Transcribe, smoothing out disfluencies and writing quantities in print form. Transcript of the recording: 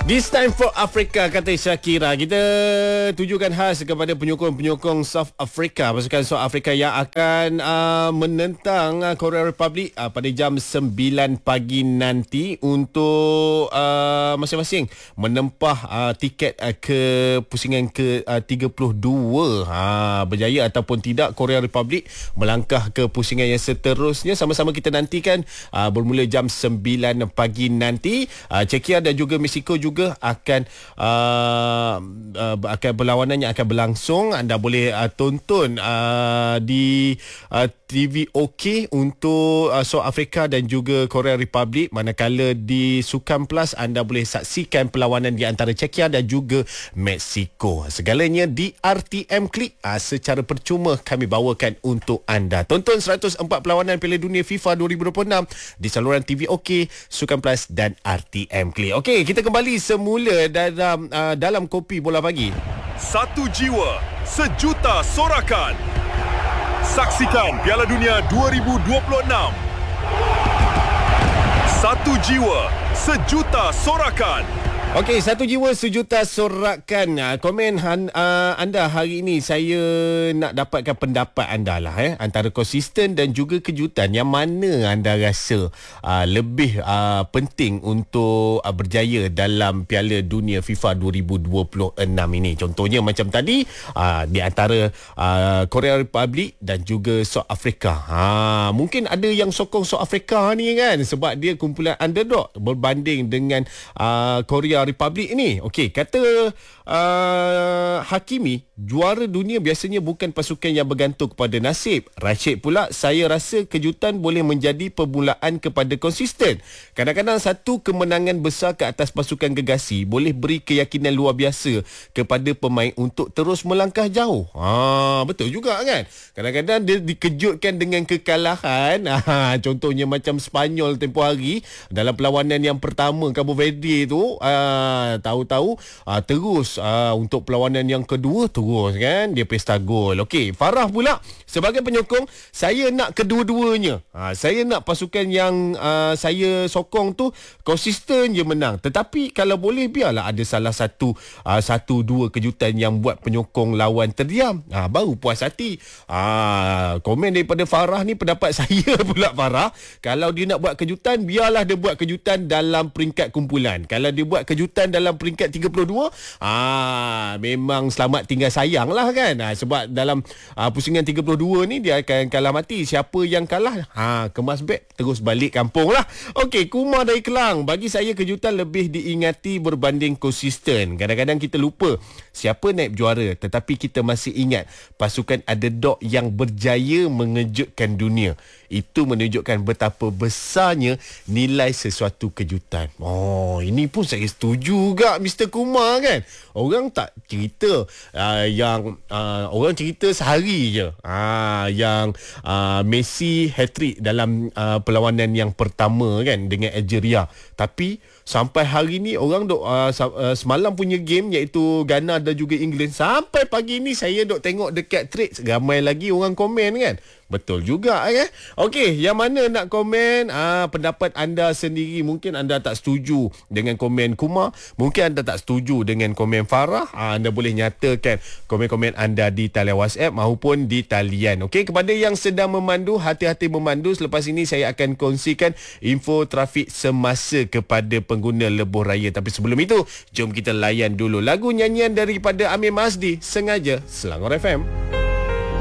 This time for Africa, kata Shakira. Kita tujukan khas kepada penyokong-penyokong South Africa, pasukan South Africa yang akan menentang Korea Republic pada jam 9 pagi nanti untuk masing-masing menempah tiket ke pusingan ke-32. Berjaya ataupun tidak Korea Republic melangkah ke pusingan yang seterusnya. Sama-sama kita nantikan bermula jam 9 pagi nanti. Czechia dan juga Mexico juga akan perlawanan yang akan berlangsung. Anda boleh tonton di TV OK untuk South Africa dan juga Korea Republic, manakala di Sukan Plus anda boleh saksikan perlawanan di antara Czechia dan juga Mexico. Segalanya di RTM Klik secara percuma kami bawakan untuk anda. Tonton 104 perlawanan Piala Dunia FIFA 2026 di saluran TV OK, Sukan Plus dan RTM Klik. Okey, kita kembali semula dalam Kopi Bola Pagi. Satu jiwa, sejuta sorakan. Saksikan Piala Dunia 2026. Satu jiwa, sejuta sorakan. Okey, satu jiwa sejuta sorakan. Komen anda hari ini, saya nak dapatkan pendapat anda lah antara konsisten dan juga kejutan. Yang mana anda rasa lebih penting untuk berjaya dalam Piala Dunia FIFA 2026 ini? Contohnya macam tadi, di antara Korea Republic dan juga South Africa. Mungkin ada yang sokong South Africa ni kan, sebab dia kumpulan underdog berbanding dengan Korea Republic ini. Okey, kata Hakimi, juara dunia biasanya bukan pasukan yang bergantung kepada nasib. Rashid pula, saya rasa kejutan boleh menjadi permulaan kepada konsisten. Kadang-kadang satu kemenangan besar ke atas pasukan gegasi boleh beri keyakinan luar biasa kepada pemain untuk terus melangkah jauh. Betul juga kan? Kadang-kadang dia dikejutkan dengan kekalahan. Contohnya macam Sepanyol tempoh hari dalam perlawanan yang pertama Cabo Verde tu, tahu-tahu terus untuk perlawanan yang kedua terus kan dia pesta gol. Okey, Farah pula, sebagai penyokong saya nak kedua-duanya. Saya nak pasukan yang saya sokong tu konsisten je menang. Tetapi kalau boleh biarlah ada salah satu dua kejutan yang buat penyokong lawan terdiam. Baru puas hati. Komen daripada Farah ni pendapat saya pula Farah. Kalau dia nak buat kejutan, biarlah dia buat kejutan dalam peringkat kumpulan. Kalau dia buat kejutan dalam peringkat 32, memang selamat tinggal sayang lah kan. Sebab dalam pusingan 32 ni dia akan kalah mati. Siapa yang kalah, kemas beg terus balik kampung lah. Okey, Kumar dari Kelang, bagi saya kejutan lebih diingati berbanding konsisten. Kadang-kadang kita lupa siapa naib juara, tetapi kita masih ingat pasukan underdog yang berjaya mengejutkan dunia. Itu menunjukkan betapa besarnya nilai sesuatu kejutan. Ini pun saya setuju juga Mr. Kumar kan. Orang tak cerita orang cerita sehari je yang Messi hat-trick dalam perlawanan yang pertama kan dengan Algeria. Tapi sampai hari ni orang duk semalam punya game iaitu Ghana dan juga England, sampai pagi ni saya duk tengok dekat threads, ramai lagi orang komen kan. Betul juga kan. Okey, yang mana nak komen pendapat anda sendiri? Mungkin anda tak setuju dengan komen Kumar, mungkin anda tak setuju dengan komen Farah. Anda boleh nyatakan komen-komen anda di talian WhatsApp maupun di talian. Okey, kepada yang sedang memandu, hati-hati memandu. Selepas ini saya akan kongsikan info trafik semasa kepada pengguna lebuh raya. Tapi sebelum itu, jom kita layan dulu lagu nyanyian daripada Amir Mazdi, Sengaja, Selangor FM.